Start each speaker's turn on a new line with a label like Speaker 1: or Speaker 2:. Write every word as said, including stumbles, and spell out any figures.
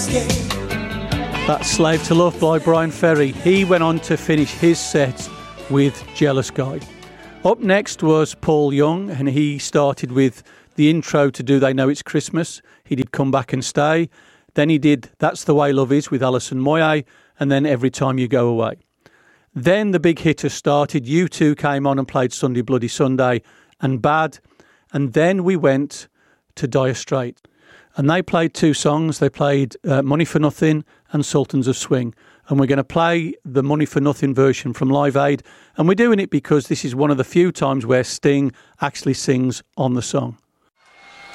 Speaker 1: That's Slave to Love by Brian Ferry. He went on to finish his set with Jealous Guy. Up next was Paul Young, and he started with the intro to Do They Know It's Christmas. He did Come Back and Stay. Then he did That's the Way Love Is with Alison Moyet, and then Every Time You Go Away. Then the big hitters started. U two came on and played Sunday Bloody Sunday and Bad. And then we went to Dire Straits. And they played two songs. They played uh, Money for Nothing and Sultans of Swing. And we're going to play the Money for Nothing version from Live Aid. And we're doing it because this is one of the few times where Sting actually sings on the song.